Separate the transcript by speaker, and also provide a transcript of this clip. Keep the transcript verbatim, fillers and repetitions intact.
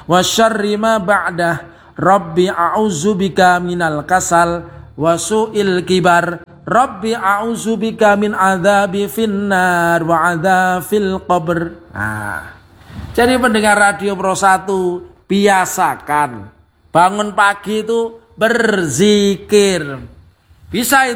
Speaker 1: wa syarri ma ba'dah. Rabbi a'udzubika minal kasal wa su'il kibar. Rabbi a'udzubika min adzabi finnar wa adzafil qabr. Nah, jadi pendengar radio Pro satu, biasakan bangun pagi itu berzikir. Bisa itu.